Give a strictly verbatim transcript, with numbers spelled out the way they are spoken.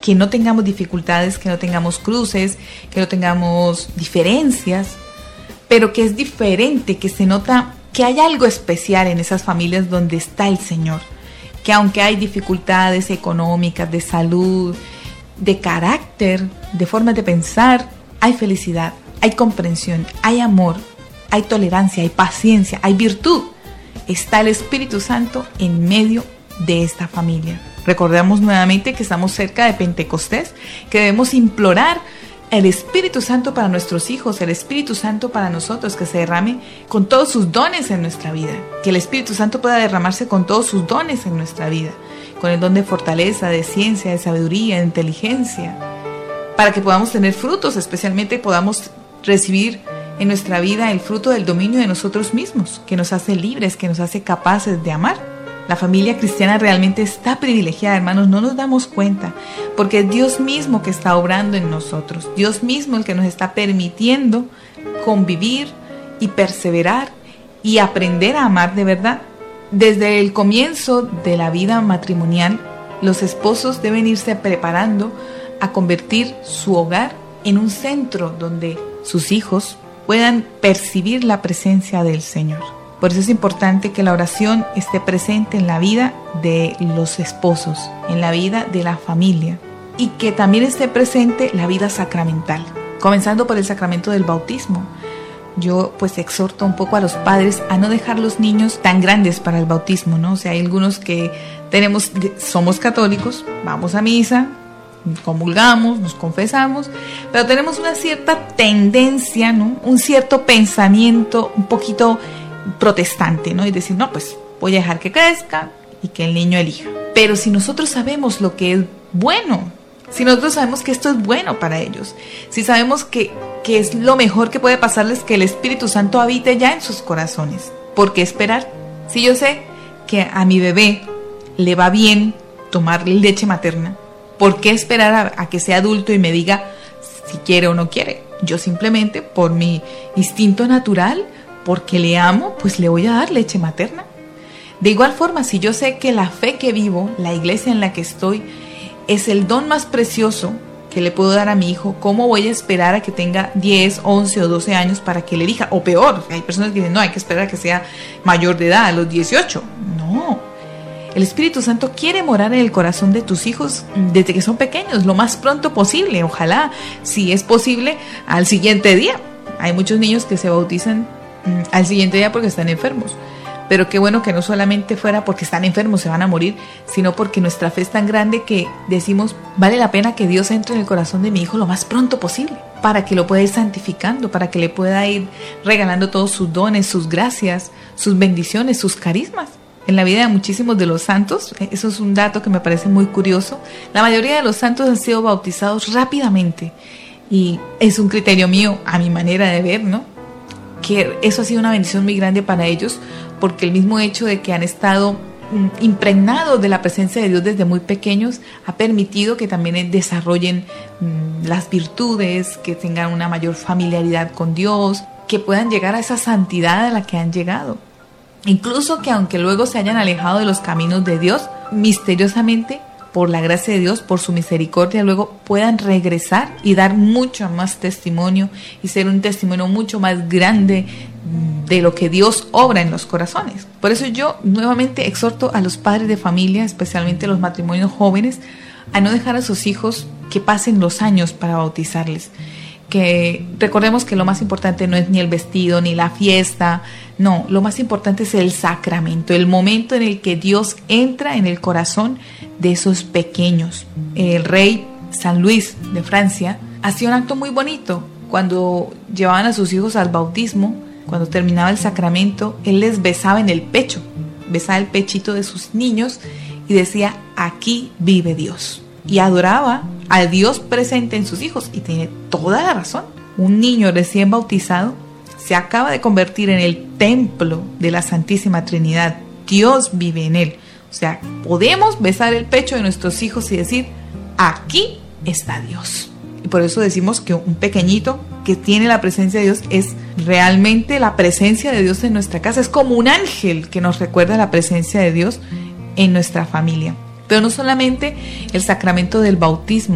que no tengamos dificultades, que no tengamos cruces, que no tengamos diferencias, pero que es diferente, que se nota que hay algo especial en esas familias donde está el Señor, que aunque hay dificultades económicas, de salud, de carácter, de forma de pensar, hay felicidad, hay comprensión, hay amor, hay tolerancia, hay paciencia, hay virtud. Está el Espíritu Santo en medio de esta familia. Recordemos nuevamente que estamos cerca de Pentecostés, que debemos implorar el Espíritu Santo para nuestros hijos, el Espíritu Santo para nosotros, que se derrame con todos sus dones en nuestra vida, que el Espíritu Santo pueda derramarse con todos sus dones en nuestra vida, con el don de fortaleza, de ciencia, de sabiduría, de inteligencia, para que podamos tener frutos, especialmente podamos recibir en nuestra vida el fruto del dominio de nosotros mismos, que nos hace libres, que nos hace capaces de amar. La familia cristiana realmente está privilegiada, hermanos, no nos damos cuenta, porque es Dios mismo que está obrando en nosotros, Dios mismo el que nos está permitiendo convivir y perseverar y aprender a amar de verdad. Desde el comienzo de la vida matrimonial, los esposos deben irse preparando a convertir su hogar en un centro donde sus hijos puedan percibir la presencia del Señor. Por eso es importante que la oración esté presente en la vida de los esposos, en la vida de la familia, y que también esté presente la vida sacramental, comenzando por el sacramento del bautismo. Yo pues exhorto un poco a los padres a no dejar los niños tan grandes para el bautismo, ¿no? O sea, hay algunos que tenemos, somos católicos, vamos a misa, comulgamos, nos confesamos, pero tenemos una cierta tendencia, ¿no? Un cierto pensamiento un poquito protestante, ¿no? Y decir, no, pues voy a dejar que crezca y que el niño elija. Pero si nosotros sabemos lo que es bueno, si nosotros sabemos que esto es bueno para ellos, si sabemos que, que es lo mejor que puede pasarles, que el Espíritu Santo habite ya en sus corazones, ¿por qué esperar? Si yo sé que a mi bebé le va bien tomar leche materna, ¿por qué esperar a, a que sea adulto y me diga si quiere o no quiere? Yo simplemente, por mi instinto natural, porque le amo, pues le voy a dar leche materna. De igual forma, si yo sé que la fe que vivo, la iglesia en la que estoy, es el don más precioso que le puedo dar a mi hijo, ¿cómo voy a esperar a que tenga diez, once o doce años para que le elija? O peor, hay personas que dicen, no, hay que esperar a que sea mayor de edad, a los dieciocho. No. El Espíritu Santo quiere morar en el corazón de tus hijos desde que son pequeños, lo más pronto posible. Ojalá, si es posible, al siguiente día. Hay muchos niños que se bautizan al siguiente día porque están enfermos, pero qué bueno que no solamente fuera porque están enfermos, se van a morir, sino porque nuestra fe es tan grande que decimos, vale la pena que Dios entre en el corazón de mi hijo lo más pronto posible, para que lo pueda ir santificando, para que le pueda ir regalando todos sus dones, sus gracias, sus bendiciones, sus carismas. En la vida de muchísimos de los santos, eso es un dato que me parece muy curioso, la mayoría de los santos han sido bautizados rápidamente, y es un criterio mío, a mi manera de ver, ¿no? Que eso ha sido una bendición muy grande para ellos, porque el mismo hecho de que han estado mm, impregnados de la presencia de Dios desde muy pequeños ha permitido que también desarrollen mm, las virtudes, que tengan una mayor familiaridad con Dios, que puedan llegar a esa santidad a la que han llegado. Incluso que aunque luego se hayan alejado de los caminos de Dios, misteriosamente, por la gracia de Dios, por su misericordia, luego puedan regresar y dar mucho más testimonio y ser un testimonio mucho más grande de lo que Dios obra en los corazones. Por eso yo nuevamente exhorto a los padres de familia, especialmente los matrimonios jóvenes, a no dejar a sus hijos que pasen los años para bautizarles. Que recordemos que lo más importante no es ni el vestido ni la fiesta, no, lo más importante es el sacramento, el momento en el que Dios entra en el corazón de esos pequeños. El rey San Luis de Francia hacía un acto muy bonito cuando llevaban a sus hijos al bautismo. Cuando terminaba el sacramento, él les besaba en el pecho, besaba el pechito de sus niños y decía, aquí vive Dios. Y adoraba al Dios presente en sus hijos, y tiene toda la razón. Un niño recién bautizado se acaba de convertir en el templo de la Santísima Trinidad. Dios vive en él. O sea, podemos besar el pecho de nuestros hijos y decir, aquí está Dios. Y por eso decimos que un pequeñito que tiene la presencia de Dios es realmente la presencia de Dios en nuestra casa. Es como un ángel que nos recuerda la presencia de Dios en nuestra familia. Pero no solamente el sacramento del bautismo,